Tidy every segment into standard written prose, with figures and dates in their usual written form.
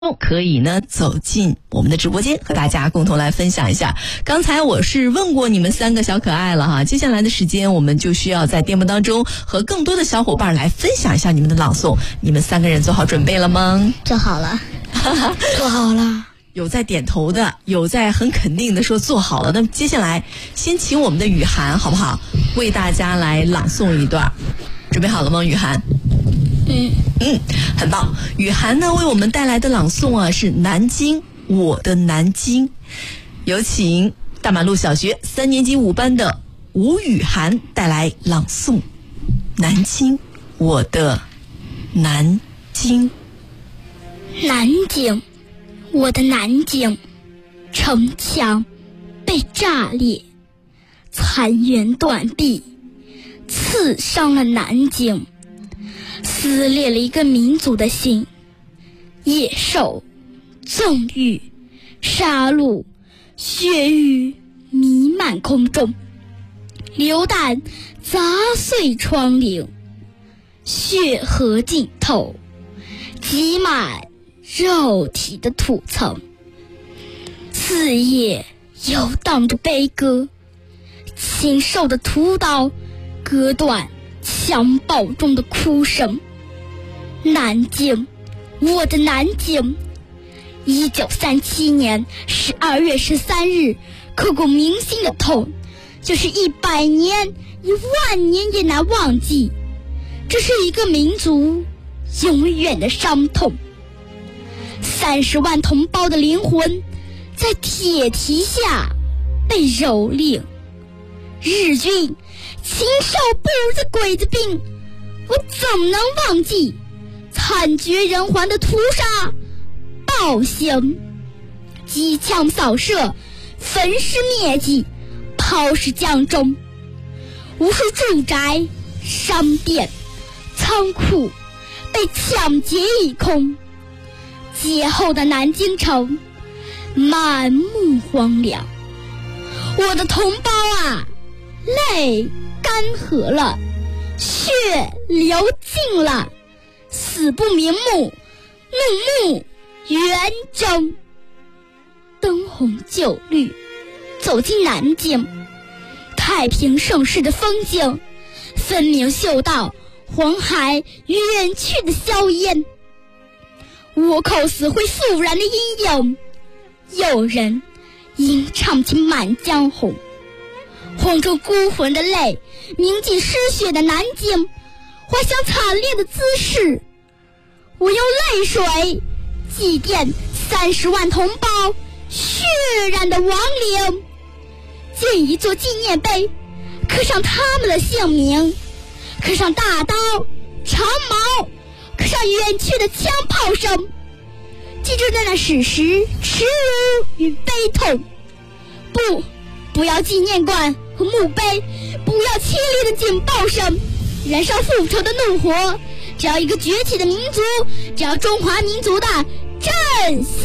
可以呢走进我们的直播间，和大家共同来分享一下。刚才我是问过你们三个小可爱了哈，接下来的时间我们就需要在节目当中和更多的小伙伴来分享一下你们的朗诵。你们三个人做好准备了吗？ 做好了。做好了。 有在点头的，有在很肯定的说做好了。那么接下来先请我们的雨涵好不好，为大家来朗诵一段。准备好了吗，雨涵？很棒。雨涵呢为我们带来的朗诵啊是南京，我的南京。有请大马路小学3年级5班的吴雨涵带来朗诵南京，我的南京。 南京，我的南京，城墙被炸裂，残垣断壁，刺伤了南京，撕裂了一个民族的心。野兽、纵欲、杀戮、血雨弥漫空中，流弹砸碎窗棂，血河尽头，挤满肉体的土层。四野游荡着悲歌，禽兽的屠刀割断枪爆中的哭声。南京，我的南京，1937年12月13日，刻骨铭心的痛，就是100年、10000年也难忘记。这是一个民族永远的伤痛。30万同胞的灵魂在铁蹄下被蹂躏。日军禽兽不如的鬼子兵，我怎能忘记惨绝人寰的屠杀暴行？机枪扫射，焚尸灭迹，抛尸江中。无数住宅、商店、仓库被抢劫一空。劫后的南京城满目荒凉。我的同胞啊，泪干涸了，血流尽了，死不瞑目，怒目圆睁。灯红酒绿走进南京，太平盛世的风景分明嗅到黄海远去的硝烟。倭寇死灰复燃的阴影，有人吟唱起满江红。红中孤魂的泪铭记失血的南京，怀想惨烈的姿势。我用泪水祭奠30万同胞血染的亡灵，建一座纪念碑，刻上他们的姓名，刻上大刀、长矛，刻上远去的枪炮声，记住那史实、耻辱与悲痛。不要纪念馆和墓碑，不要凄厉的警报声，燃烧复仇的怒火。只要一个崛起的民族，只要中华民族的振兴。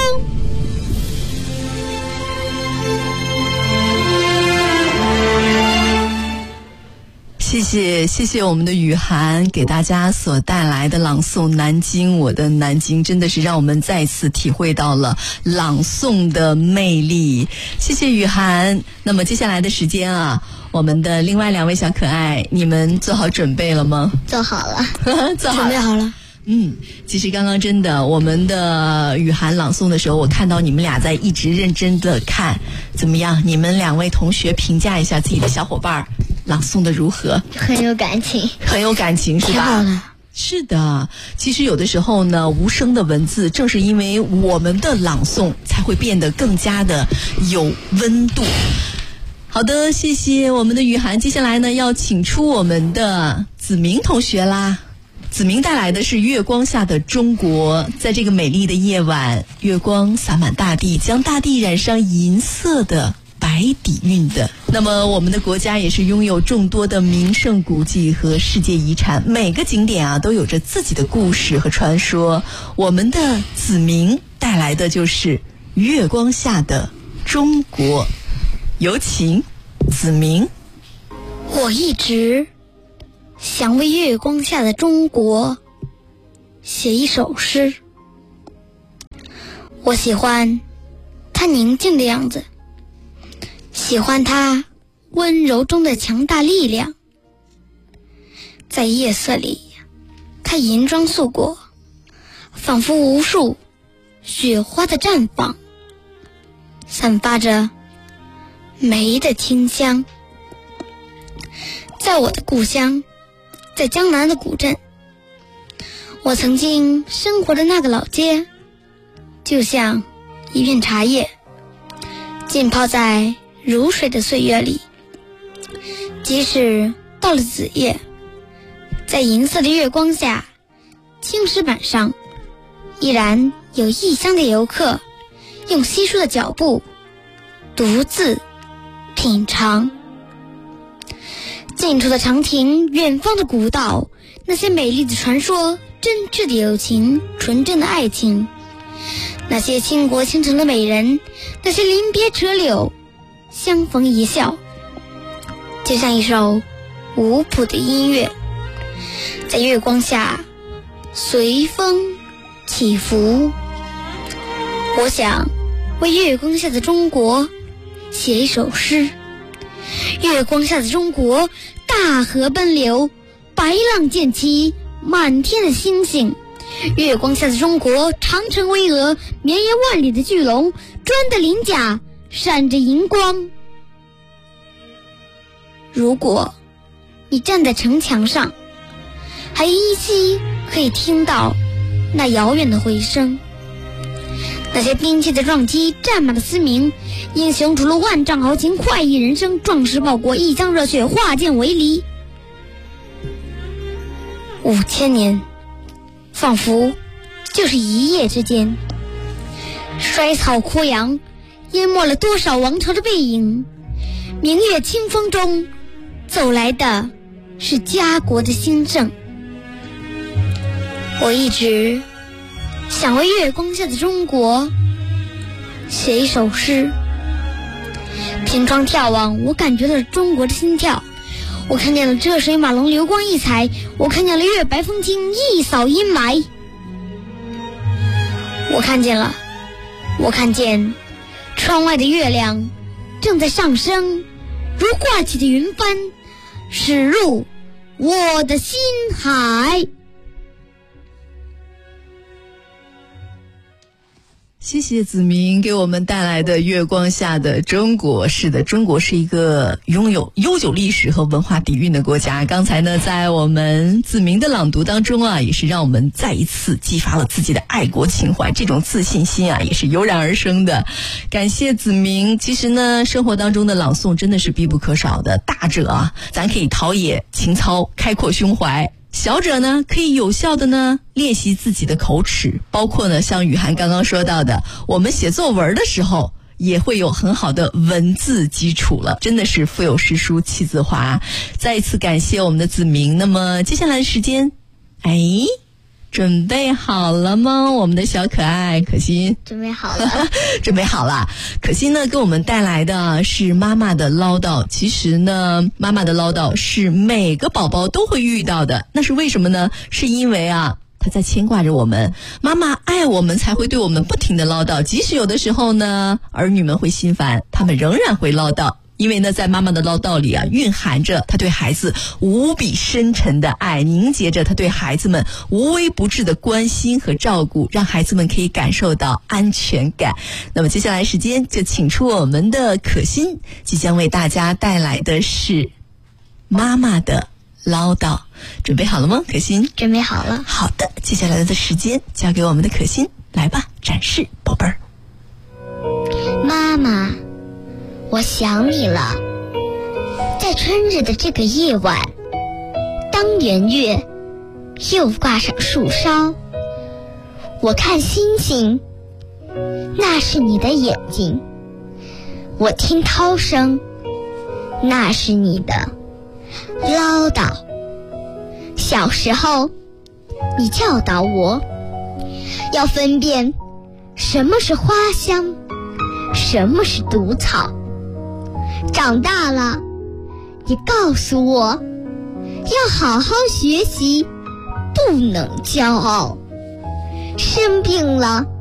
谢谢我们的雨涵给大家所带来的朗诵南京，我的南京，真的是让我们再次体会到了朗诵的魅力。谢谢雨涵。那么接下来的时间啊，我们的另外2位小可爱，你们做好准备了吗？ 做好了。 做好了。 准备好了。 其实刚刚真的，我们的雨涵朗诵的时候，我看到你们俩在一直认真的看，怎么样？你们2位同学评价一下自己的小伙伴朗诵的如何？ 很有感情。 很有感情是吧？ 挺好的。 是的，其实有的时候呢，无声的文字正是因为我们的朗诵才会变得更加的有温度。好的，谢谢我们的雨涵。接下来呢，要请出我们的子明同学啦。子明带来的是月光下的中国。在这个美丽的夜晚，月光洒满大地，将大地染上银色的白底蕴的。那么我们的国家也是拥有众多的名胜古迹和世界遗产，每个景点啊都有着自己的故事和传说。我们的子明带来的就是月光下的中国。有请子明。 我一直想为月光下的中国写一首诗。 我喜欢他宁静的样子，喜欢他温柔中的强大力量。在夜色里，他银装素裹，仿佛无数雪花的绽放，散发着梅的清香。在我的故乡，在江南的古镇，我曾经生活的那个老街，就像一片茶叶，浸泡在如水的岁月里。即使到了子夜，在银色的月光下，青石板上依然有异乡的游客用稀疏的脚步独自品尝。近处的长亭，远方的古道，那些美丽的传说，真挚的友情，纯真的爱情，那些倾国倾城的美人，那些临别折柳，相逢一笑，就像一首无谱的音乐，在月光下随风起伏。我想为月光下的中国写一首诗。月光下的中国，大河奔流，白浪溅起满天的星星。月光下的中国，长城巍峨，绵延万里的巨龙，砖的鳞甲闪着银光。如果你站在城墙上，还依稀可以听到那遥远的回声，那些兵器的撞击，战马的嘶鸣，英雄除了万丈豪情，快意人生，壮士报国，一腔热血，化剑为犁。5000年仿佛就是一夜之间，衰草枯杨，淹没了多少王朝的背影。明月清风中走来的是家国的兴盛。我一直想为月光下的中国写一首诗。凭窗眺望，我感觉到中国的心跳，我看见了浙水马龙流光溢彩，我看见了月白风清一扫阴霾。我看见窗外的月亮正在上升，如挂起的云帆，驶入我的心海。 谢谢子明给我们带来的月光下的中国。是的，中国是一个拥有悠久历史和文化底蕴的国家。刚才呢，在我们子明的朗读当中啊，也是让我们再一次激发了自己的爱国情怀，这种自信心啊，也是油然而生的。感谢子明。其实呢，生活当中的朗诵真的是必不可少的。大者啊，咱可以陶冶情操，开阔胸怀。小者呢，可以有效的呢练习自己的口齿，包括呢像雨涵刚刚说到的，我们写作文的时候也会有很好的文字基础了，真的是腹有诗书气自华。再一次感谢我们的子明。那么接下来的时间，准备好了吗？我们的小可爱可心准备好了准备好了。可心呢给我们带来的是妈妈的唠叨。其实呢，妈妈的唠叨是每个宝宝都会遇到的。那是为什么呢？是因为啊，她在牵挂着我们，妈妈爱我们才会对我们不停的唠叨。即使有的时候呢，儿女们会心烦，他们仍然会唠叨。因为呢，在妈妈的唠叨里啊，蕴含着她对孩子无比深沉的爱，凝结着她对孩子们无微不至的关心和照顾，让孩子们可以感受到安全感。那么接下来时间就请出我们的可心，即将为大家带来的是妈妈的唠叨。准备好了吗，可心？ 准备好了。 好的，接下来的时间交给我们的可心，来吧，展示宝贝儿。 妈妈，我想你了。在春日的这个夜晚，当圆月又挂上树梢，我看星星，那是你的眼睛；我听涛声，那是你的唠叨。小时候，你教导我要分辨什么是花香，什么是毒草。长大了，你告诉我要好好学习，不能骄傲。生病了，